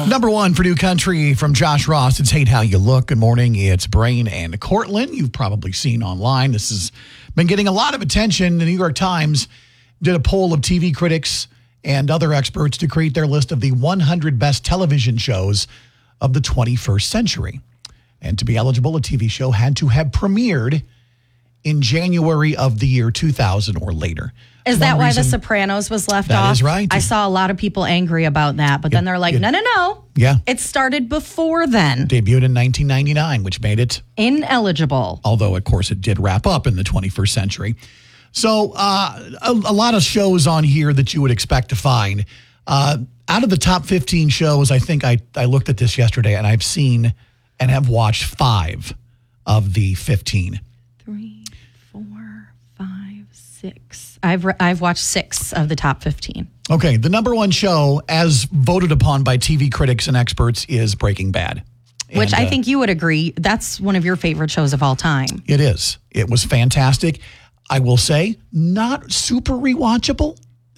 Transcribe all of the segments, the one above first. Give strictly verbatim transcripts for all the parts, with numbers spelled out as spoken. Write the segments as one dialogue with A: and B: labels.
A: Number one for New Country from Josh Ross. It's Hate How You Look. Good morning. It's Brain and Cortland. You've probably seen online. This has been getting a lot of attention. The New York Times did a poll of T V critics and other experts to create their list of the one hundred best television shows of the twenty-first century. And to be eligible, a T V show had to have premiered in January of the year two thousand or later.
B: Is
A: One
B: that why
A: reason,
B: The Sopranos was left
A: that
B: off?
A: That is right.
B: I saw a lot of people angry about that, but then they're like,
A: it,
B: no, no, no.
A: Yeah.
B: It started before then.
A: Debuted in nineteen ninety-nine, which made it
B: ineligible.
A: Although, of course, it did wrap up in the twenty-first century. So uh, a, a lot of shows on here that you would expect to find. Uh, out of the top fifteen shows, I think I, I looked at this yesterday, and I've seen and have watched five of the fifteen.
B: Three, four, five, six. I've re- I've watched six of the top fifteen.
A: Okay, the number one show, as voted upon by T V critics and experts, is Breaking Bad.
B: Which
A: and,
B: I
A: uh,
B: think you would agree, that's one of your favorite shows of all time.
A: It is. It was fantastic. I will say, not super rewatchable.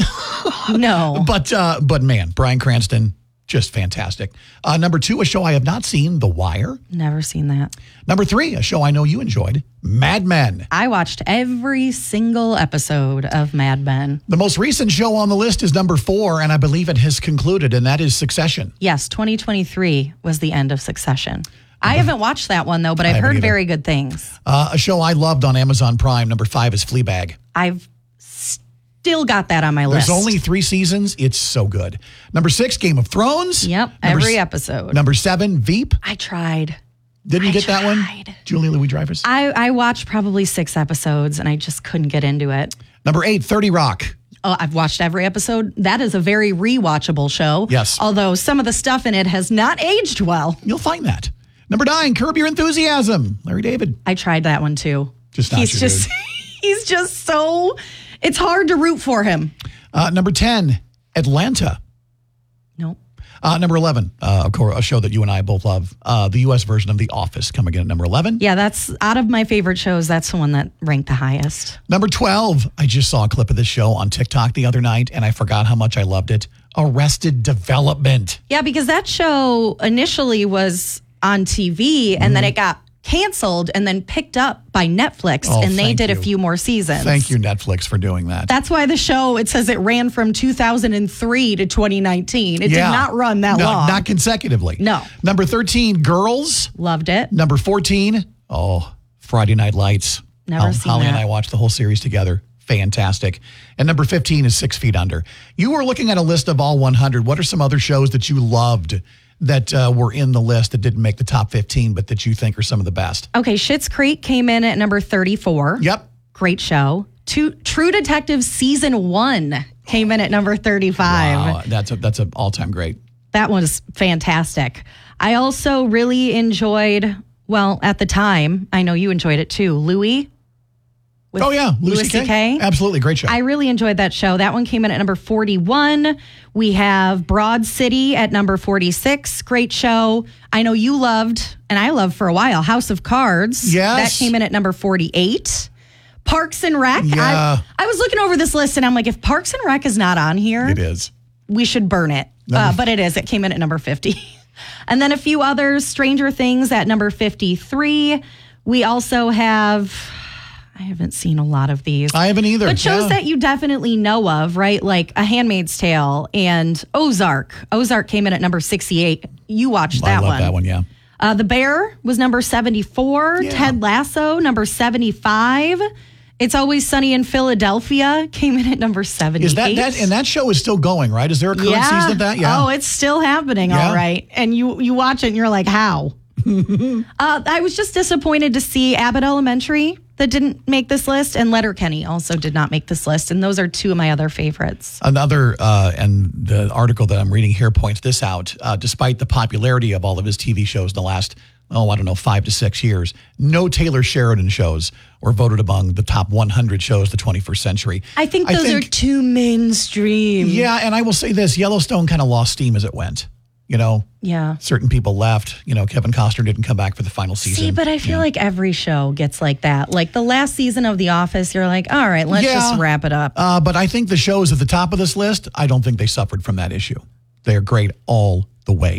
B: No.
A: But, uh, but man, Bryan Cranston, just fantastic. Uh, number two, a show I have not seen, The Wire.
B: Never seen that.
A: Number three, a show I know you enjoyed, Mad Men.
B: I watched every single episode of Mad Men.
A: The most recent show on the list is number four, and I believe it has concluded, and that is Succession.
B: Yes, twenty twenty-three was the end of Succession. I haven't watched that one, though, but I've heard
A: either.
B: very good things.
A: Uh, a show I loved on Amazon Prime, number five, is Fleabag.
B: I've still got that on my
A: There's
B: list.
A: There's only three seasons. It's so good. Number six, Game of Thrones.
B: Yep,
A: number
B: every
A: s-
B: episode.
A: Number seven, Veep.
B: I tried.
A: Didn't you
B: I
A: get that one?
B: tried.
A: Julia Louis-Dreyfus.
B: I, I watched probably six episodes, and I just couldn't get into it.
A: Number eight, thirty Rock.
B: Oh, I've watched every episode. That is a very rewatchable show.
A: Yes.
B: Although some of the stuff in it has not aged well.
A: You'll find that. Number nine, Curb Your Enthusiasm. Larry David.
B: I tried that one too.
A: Just not
B: he's
A: your
B: just
A: dude.
B: he's just so it's hard to root for him.
A: Uh, number ten, Atlanta.
B: Nope.
A: Uh, number eleven, uh, of course, a show that you and I both love, uh, the U S version of The Office, coming in at number eleven.
B: Yeah, that's out of my favorite shows. That's the one that ranked the highest.
A: Number twelve, I just saw a clip of this show on TikTok the other night, and I forgot how much I loved it. Arrested Development.
B: Yeah, because that show initially was on T V, and
A: Mm-hmm.
B: then it got canceled and then picked up by Netflix,
A: Oh,
B: and they
A: thank
B: did
A: you.
B: a few more seasons.
A: Thank you, Netflix, for doing that.
B: That's why the show, it says it ran from two thousand three to twenty nineteen. It
A: Yeah.
B: did not run that
A: No,
B: long.
A: Not consecutively.
B: No.
A: Number thirteen, Girls.
B: Loved it.
A: Number fourteen, oh, Friday Night Lights.
B: Never
A: Hol-
B: seen
A: Holly and
B: that.
A: I watched the whole series together. Fantastic. And number fifteen is Six Feet Under. You were looking at a list of all one hundred. What are some other shows that you loved that uh, were in the list that didn't make the top fifteen, but that you think are some of the best?
B: Okay, Schitt's Creek came in at number thirty-four.
A: Yep.
B: Great show. Two, True Detective Season one came in at number thirty-five.
A: Wow, that's a that's an all-time great.
B: That was fantastic. I also really enjoyed, well, at the time, I know you enjoyed it too, Louis. with
A: Oh, yeah.
B: Louis
A: Louis
B: C K.
A: Absolutely. Great show.
B: I really enjoyed that show. That one came in at number forty-one. We have Broad City at number forty-six. Great show. I know you loved, and I loved for a while, House of Cards.
A: Yes.
B: That came in at number forty-eight. Parks and Rec.
A: Yeah.
B: I, I was looking over this list, and I'm like, if Parks and Rec is not on here,
A: It is.
B: we should burn it. Uh, but it is. It came in at number fifty. And then a few others. Stranger Things at number fifty-three. We also have... I haven't seen a lot of these.
A: I haven't either.
B: But shows
A: Yeah.
B: that you definitely know of, right? Like A Handmaid's Tale and Ozark. Ozark came in at number sixty-eight. You watched that
A: I love
B: one.
A: that one, yeah.
B: Uh, The Bear was number seventy-four.
A: Yeah.
B: Ted Lasso, number seventy-five. It's Always Sunny in Philadelphia came in at number seventy-eight.
A: Is that, that, and that show is still going, right? Is there a current
B: yeah.
A: season of that? Yeah.
B: Oh, it's still happening,
A: Yeah.
B: all right. And you, you watch it and you're like, how? uh, I was just disappointed to see Abbott Elementary that didn't make this list, and Letterkenny also did not make this list. And those are two of my other favorites.
A: Another, uh, and the article that I'm reading here points this out. Uh, despite the popularity of all of his T V shows in the last, oh, I don't know, five to six years, no Taylor Sheridan shows were voted among the top one hundred shows of the twenty-first century.
B: I think those
A: think-
B: are too mainstream.
A: Yeah, and I will say this, Yellowstone kind of lost steam as it went. You know,
B: Yeah.
A: certain people left. You know, Kevin Costner didn't come back for the final season.
B: See, but I feel like every show gets like that. Like the last season of The Office, you're like, all right, let's
A: Yeah.
B: just wrap it up.
A: Uh, but I think the shows at the top of this list, I don't think they suffered from that issue. They're great all the way.